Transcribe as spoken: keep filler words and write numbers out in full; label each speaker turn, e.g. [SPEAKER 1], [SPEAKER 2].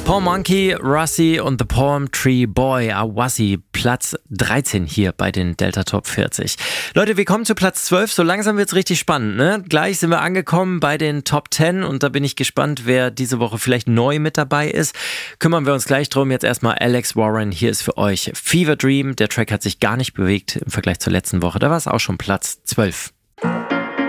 [SPEAKER 1] Paul Monkey, Russi und The Palm Tree Boy, Awassi, Platz dreizehn hier bei den Delta Top vierzig. Leute, wir kommen zu Platz zwölf, so langsam wird's richtig spannend, ne? Gleich sind wir angekommen bei den Top zehn und da bin ich gespannt, wer diese Woche vielleicht neu mit dabei ist. Kümmern wir uns gleich drum. Jetzt erstmal Alex Warren, hier ist für euch Fever Dream. Der Track hat sich gar nicht bewegt im Vergleich zur letzten Woche, da war es auch schon Platz zwölf.